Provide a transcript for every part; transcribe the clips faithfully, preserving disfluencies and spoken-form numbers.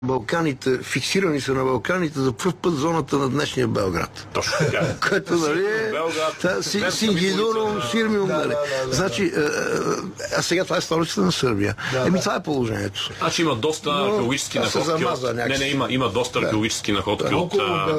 Балканите, фиксирани са на Балканите за пръв път зоната на днешния Белград. Точно така. Което, нали, Сингидуро, Сирмиум, нали. Значи, а сега това е столицата на Сърбия. Еми, това е положението. Значи има доста археологически находки. Не, не, има, има доста археологически находки от...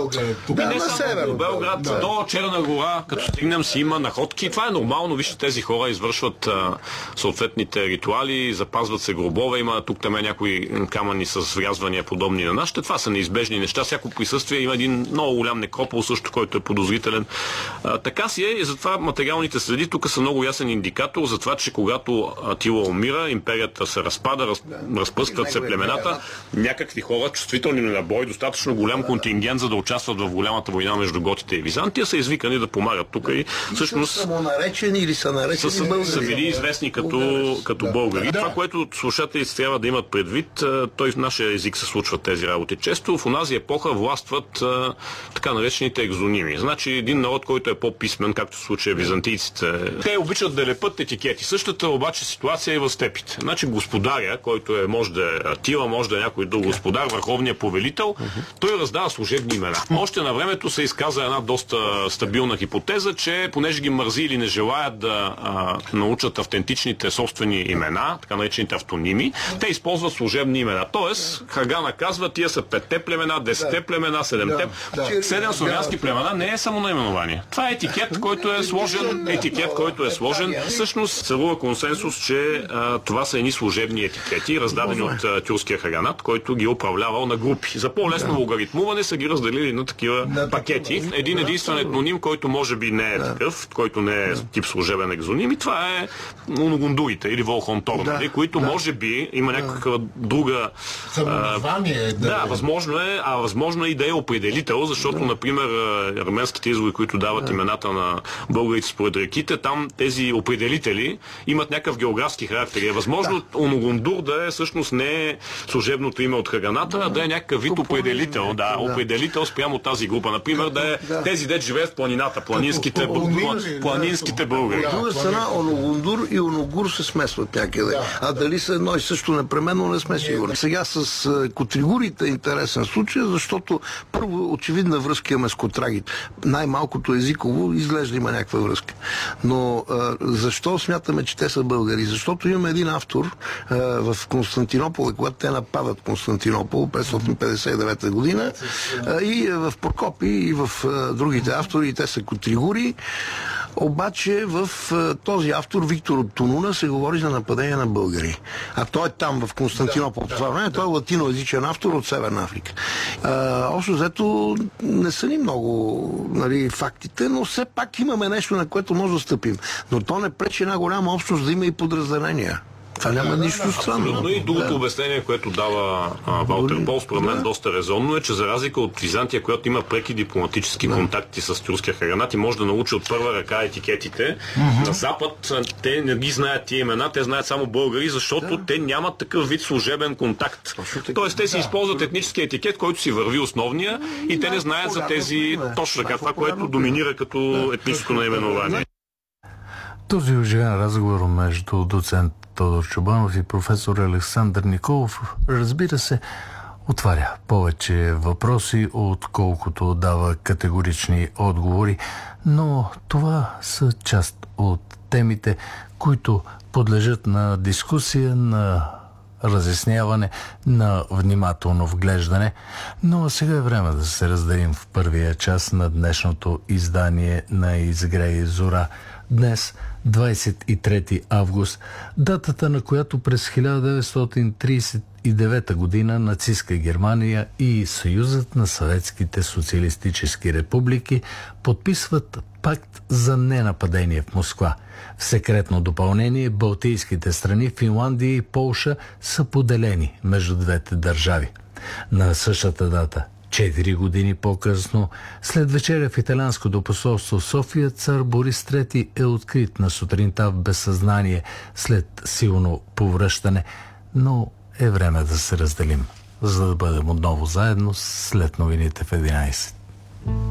Да, не само Белград, до Черна гора, като стигнем си има находки. Това е нормално. Вижте, тези хора извършват съответните ритуали, запазват се гробове, има тук там някои камъни с врязвания подобни на нашите. Това са неизбежни неща. Всяко присъствие има един много голям некропол, също, който е подозрителен. А, така си е и затова материалните следи тук са много ясен индикатор за това, че когато Атила умира, империята се разпада, раз, разпъскват се племената, някакви хора, чувствителни на бой, достатъчно голям контингент, за да участват в голямата война между готите и Византия, са извикани да помагат тук и всъщност самонаречени или са наречени са, българи. Са били известни като, като българи. Това, което слушателите трябва да имат предвид, той в нашия език се случват тези работи често. В онази епоха властват а, така наречените екзоними. Значи един народ, който е по-писмен, както в случая византийците, те обичат да лепат етикети. Същата обаче ситуация е в степите. Значи господаря, който е, може да е Атила, може да е някой друг господар, върховният повелител, той раздава служебни имена. Още на времето се изказа една доста стабилна хипотеза, че понеже ги мързи или не желаят да а, научат автентичните собствени имена, така наречените автоними, те използват служебни имена. Тоест, Хагана казва, тия са петте племена, десетте племена, седемте. Да, Седем славянски племена не е само наименование. Това е етикет, който е сложен, етикет, който е сложен. Всъщност царува консенсус, че а, това са едни служебни етикети, раздадени от а, тюркския хаганат, който ги е управлявал на групи. За по-лесно логаритмуване са ги разделили на такива пакети. Един единствен етноним, който може би не е такъв, който не е тип служебен екзоним, и това е уногундурите или волхонтор, да, които да. може би има някаква друга Самоназвание. Да, да, възможно е, а възможно е и да е определител, защото, да. например, арменските извори, които дават да. имената на българите според реките, там тези определители имат някакъв географски характер. Е възможно да. Оногундур да е всъщност не е служебното име от хаганата, да. а да е някакъв вид определител. Да, да, определител спрямо тази група. Например, да е да. тези дет живеят в планината, планинските, планинските българи. От друга страна, оногундур и оногур се смесват някъде. Да. А дали са едно и също непременно, не сме сигурни. Сега с котригурите е интересен случай, защото първо очевидна връзка имаме с котрагите. Най-малкото езиково изглежда има някаква връзка. Но а, защо смятаме, че те са българи? Защото имаме един автор а, в Константинопол, когато те нападат Константинопол петстотин петдесет и девета година, а, и в Прокопи, и в а, другите автори, и те са котригури. Обаче в този автор, Виктор от Тунуна, се говори за нападение на българи. А той е там, в Константинопол. Да, това време, да. Той е латиноязичен автор от Северна Африка. А, общо взето не са ни много, нали, фактите, но все пак имаме нещо, на което може да стъпим. Но то не пречи една голяма общност да има и подразделения. Това няма нищо странно. Абсолютно. И другото да. обяснение, което дава а, Валтер Пол, според мен да. доста резонно, е, че за разлика от Византия, която има преки дипломатически да. контакти с тюркския хаганат и може да научи от първа ръка етикетите, mm-hmm. на Запад те не ги знаят тия имена, те знаят само българи, защото да. те нямат такъв вид служебен контакт. Тоест те си да. използват етнически етикет, който си върви основния, и те не знаят за тези точно така, това, което доминира като етническо наименование. Този оживен разговор между доцент Тодор Чобанов и професор Александър Николов, разбира се, отваря повече въпроси, отколкото дава категорични отговори, но това са част от темите, които подлежат на дискусия, на разясняване, на внимателно вглеждане. Но сега е време да се разделим в първия час на днешното издание на Изгрей зора. Днес, двадесет и трети август, датата, на която през хиляда деветстотин тридесет и девета година нацистска Германия и Съюзът на съветските социалистически републики подписват пакт за ненападение в Москва. В секретно допълнение, балтийските страни Финландия и Полша са поделени между двете държави. На същата дата, Четири години по-късно, след вечеря в италианското посолство в София, цар Борис трети е открит на сутринта в безсъзнание след силно повръщане, но е време да се разделим, за да бъдем отново заедно след новините в единадесет.